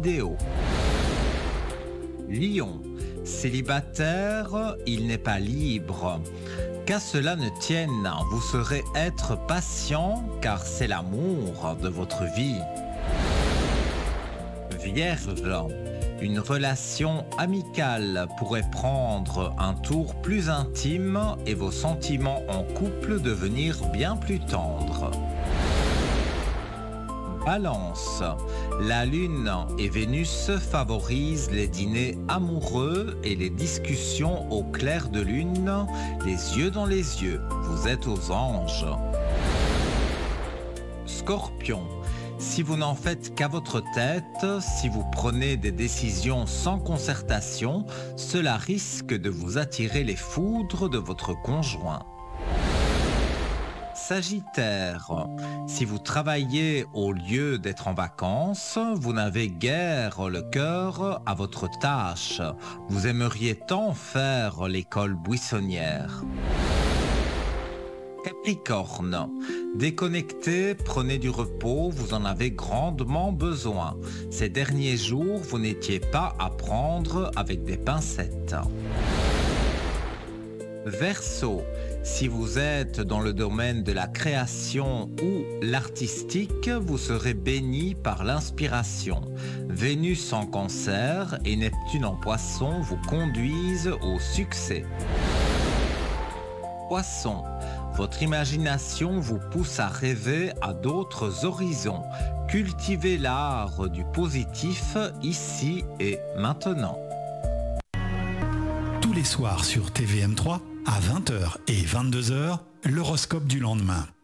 idéaux. Lion, célibataire, il n'est pas libre. Qu'à cela ne tienne, vous saurez être patient car c'est l'amour de votre vie. Vierge, une relation amicale pourrait prendre un tour plus intime et vos sentiments en couple devenir bien plus tendres. Balance, la Lune et Vénus favorisent les dîners amoureux et les discussions au clair de lune, les yeux dans les yeux, vous êtes aux anges. Scorpion, si vous n'en faites qu'à votre tête, si vous prenez des décisions sans concertation, cela risque de vous attirer les foudres de votre conjoint. Sagittaire, si vous travaillez au lieu d'être en vacances, vous n'avez guère le cœur à votre tâche. Vous aimeriez tant faire l'école buissonnière. Capricorne, déconnecté, prenez du repos, vous en avez grandement besoin. Ces derniers jours, vous n'étiez pas à prendre avec des pincettes. Verseau, si vous êtes dans le domaine de la création ou l'artistique, vous serez béni par l'inspiration. Vénus en Cancer et Neptune en Poisson vous conduisent au succès. Poisson, votre imagination vous pousse à rêver à d'autres horizons. Cultivez l'art du positif ici et maintenant. Tous les soirs sur TVM3, à 20h et 22h, l'horoscope du lendemain.